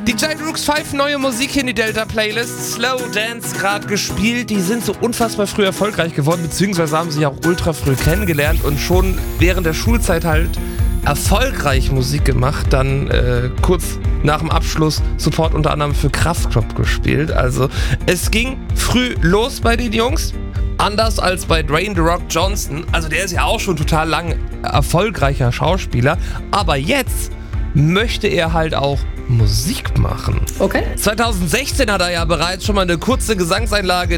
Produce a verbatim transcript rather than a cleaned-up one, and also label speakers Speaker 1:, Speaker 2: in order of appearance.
Speaker 1: D J Droox fünf, neue Musik in die Delta-Playlist. Slow Dance gerade gespielt. Die sind so unfassbar früh erfolgreich geworden, beziehungsweise haben sich auch ultra früh kennengelernt und schon während der Schulzeit halt erfolgreich Musik gemacht. Dann äh, kurz nach dem Abschluss Support unter anderem für Kraftklub gespielt. Also es ging früh los bei den Jungs. Anders als bei Dwayne The Rock Johnson. Also der ist ja auch schon total lang erfolgreicher Schauspieler. Aber jetzt möchte er halt auch Musik machen.
Speaker 2: Okay.
Speaker 1: zwanzig sechzehn hat er ja bereits schon mal eine kurze Gesangseinlage